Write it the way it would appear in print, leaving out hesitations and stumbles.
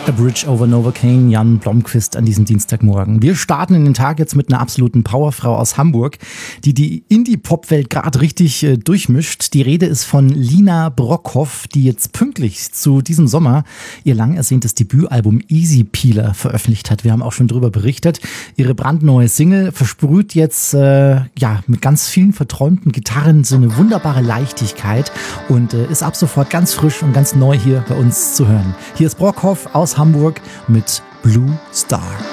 A Bridge over Novocaine, Jan Blomqvist an diesem Dienstagmorgen. Wir starten in den Tag jetzt mit einer absoluten Powerfrau aus Hamburg, die Indie-Pop-Welt gerade richtig durchmischt. Die Rede ist von Lina Brockhoff, die jetzt pünktlich zu diesem Sommer ihr lang ersehntes Debütalbum Easy Peeler veröffentlicht hat. Wir haben auch schon darüber berichtet. Ihre brandneue Single versprüht jetzt mit ganz vielen verträumten Gitarren so eine wunderbare Leichtigkeit und ist ab sofort ganz frisch und ganz neu hier bei uns zu hören. Hier ist Brockhoff aus Hamburg mit Blue Star.